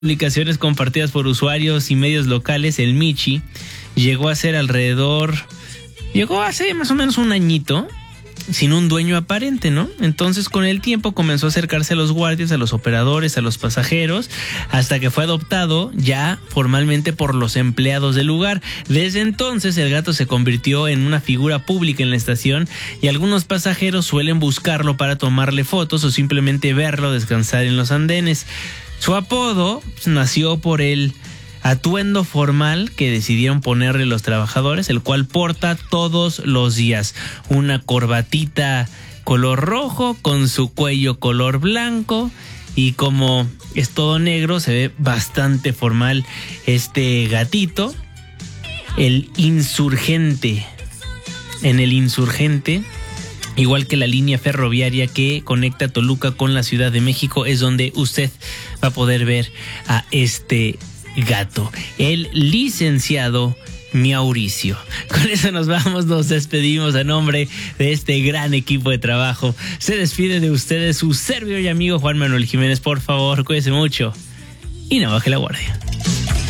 publicaciones compartidas por usuarios y medios locales, el Michi llegó hace más o menos un añito sin un dueño aparente, ¿no? Entonces, con el tiempo comenzó a acercarse a los guardias, a los operadores, a los pasajeros, hasta que fue adoptado ya formalmente por los empleados del lugar. Desde entonces, el gato se convirtió en una figura pública en la estación y algunos pasajeros suelen buscarlo para tomarle fotos o simplemente verlo descansar en los andenes. Su apodo nació por el atuendo formal que decidieron ponerle los trabajadores, el cual porta todos los días una corbatita color rojo con su cuello color blanco, y como es todo negro se ve bastante formal este gatito. El Insurgente. En el Insurgente, igual que la línea ferroviaria que conecta Toluca con la Ciudad de México, es donde usted va a poder ver a este gato, el licenciado Mauricio. Con eso nos vamos, nos despedimos a nombre de este gran equipo de trabajo. Se despide de ustedes su servidor y amigo Juan Manuel Jiménez. Por favor, cuídese mucho y no baje la guardia.